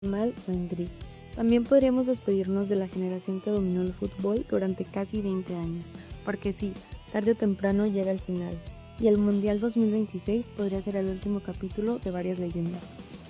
Mal o en gris. También podríamos despedirnos de la generación que dominó el fútbol durante casi 20 años, porque sí, tarde o temprano llega el final, y el Mundial 2026 podría ser el último capítulo de varias leyendas.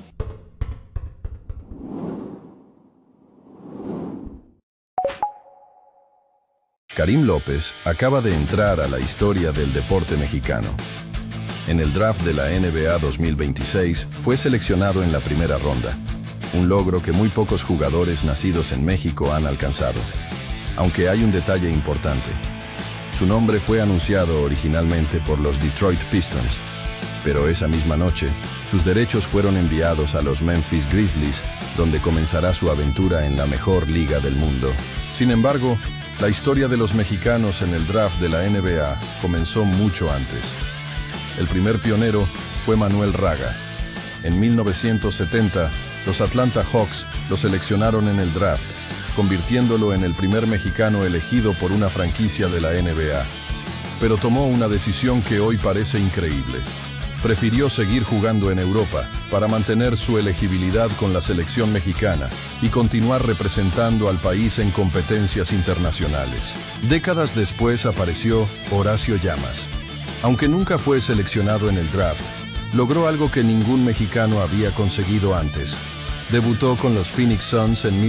Karim López acaba de entrar a la historia del deporte mexicano. En el draft de la NBA 2026 fue seleccionado en la primera ronda, un logro que muy pocos jugadores nacidos en México han alcanzado. Aunque hay un detalle importante. Su nombre fue anunciado originalmente por los Detroit Pistons, pero esa misma noche, sus derechos fueron enviados a los Memphis Grizzlies, donde comenzará su aventura en la mejor liga del mundo. Sin embargo, la historia de los mexicanos en el draft de la NBA comenzó mucho antes. El primer pionero fue Manuel Raga. En 1970, los Atlanta Hawks lo seleccionaron en el draft, convirtiéndolo en el primer mexicano elegido por una franquicia de la NBA. Pero tomó una decisión que hoy parece increíble. Prefirió seguir jugando en Europa para mantener su elegibilidad con la selección mexicana y continuar representando al país en competencias internacionales. Décadas después apareció Horacio Llamas. Aunque nunca fue seleccionado en el draft, logró algo que ningún mexicano había conseguido antes. Debutó con los Phoenix Suns en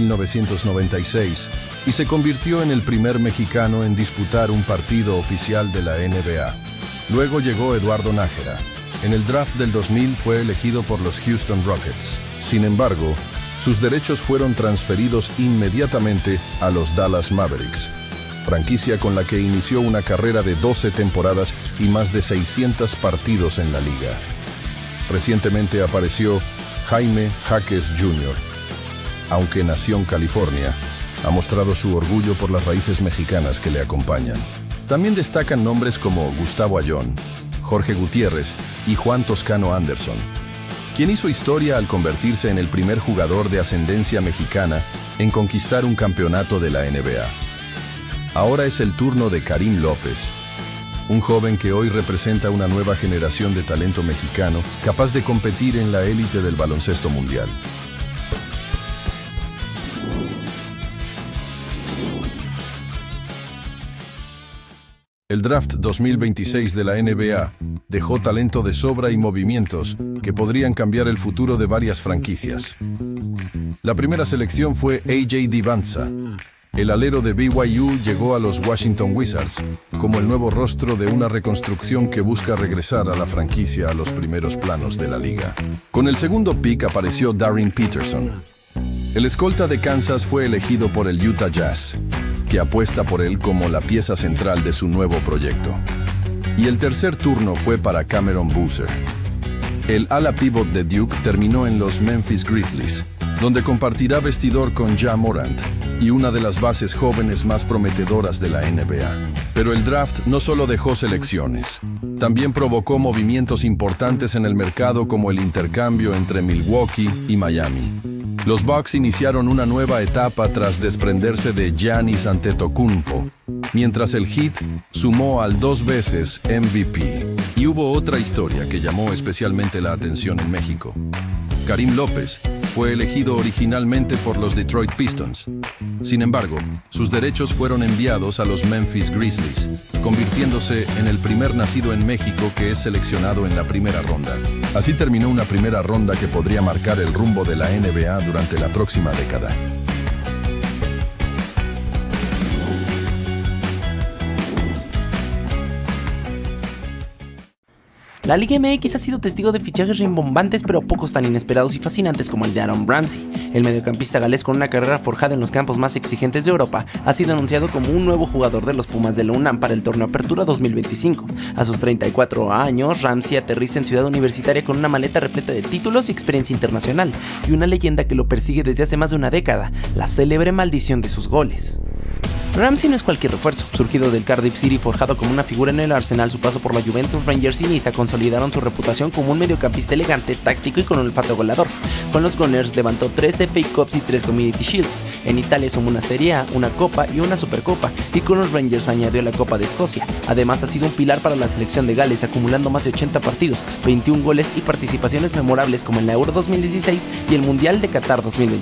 1996 y se convirtió en el primer mexicano en disputar un partido oficial de la NBA. Luego llegó Eduardo Nájera. En el draft del 2000 fue elegido por los Houston Rockets. Sin embargo, sus derechos fueron transferidos inmediatamente a los Dallas Mavericks, franquicia con la que inició una carrera de 12 temporadas y más de 600 partidos en la liga. Recientemente apareció Jaime Jaquez Jr. Aunque nació en California, ha mostrado su orgullo por las raíces mexicanas que le acompañan. También destacan nombres como Gustavo Ayón, Jorge Gutiérrez y Juan Toscano Anderson, quien hizo historia al convertirse en el primer jugador de ascendencia mexicana en conquistar un campeonato de la NBA. Ahora es el turno de Karim López, un joven que hoy representa una nueva generación de talento mexicano capaz de competir en la élite del baloncesto mundial. El draft 2026 de la NBA dejó talento de sobra y movimientos que podrían cambiar el futuro de varias franquicias. La primera selección fue A.J. Divanza. El alero de BYU llegó a los Washington Wizards como el nuevo rostro de una reconstrucción que busca regresar a la franquicia a los primeros planos de la liga. Con el segundo pick apareció Darren Peterson. El escolta de Kansas fue elegido por el Utah Jazz, que apuesta por él como la pieza central de su nuevo proyecto. Y el tercer turno fue para Cameron Boozer. El ala pivot de Duke terminó en los Memphis Grizzlies, donde compartirá vestidor con Ja Morant y una de las bases jóvenes más prometedoras de la NBA. Pero el draft no solo dejó selecciones, también provocó movimientos importantes en el mercado como el intercambio entre Milwaukee y Miami. Los Bucks iniciaron una nueva etapa tras desprenderse de Giannis Antetokounmpo, mientras el Heat sumó al 2 veces MVP. Y hubo otra historia que llamó especialmente la atención en México. Karim López fue elegido originalmente por los Detroit Pistons. Sin embargo, sus derechos fueron enviados a los Memphis Grizzlies, convirtiéndose en el primer nacido en México que es seleccionado en la primera ronda. Así terminó una primera ronda que podría marcar el rumbo de la NBA durante la próxima década. La Liga MX ha sido testigo de fichajes rimbombantes pero pocos tan inesperados y fascinantes como el de Aaron Ramsey. El mediocampista galés con una carrera forjada en los campos más exigentes de Europa ha sido anunciado como un nuevo jugador de los Pumas de la UNAM para el torneo Apertura 2025. A sus 34 años, Ramsey aterriza en Ciudad Universitaria con una maleta repleta de títulos y experiencia internacional y una leyenda que lo persigue desde hace más de una década, la célebre maldición de sus goles. Ramsey no es cualquier refuerzo. Surgido del Cardiff City, forjado como una figura en el Arsenal, su paso por la Juventus, Rangers y Niza consolidaron su reputación como un mediocampista elegante, táctico y con un olfato goleador. Con los Gunners levantó 3 FA Cups y 3 Community Shields. En Italia sumó una Serie A, una Copa y una Supercopa, y con los Rangers añadió la Copa de Escocia. Además ha sido un pilar para la selección de Gales, acumulando más de 80 partidos, 21 goles y participaciones memorables como en la Euro 2016 y el Mundial de Qatar 2022.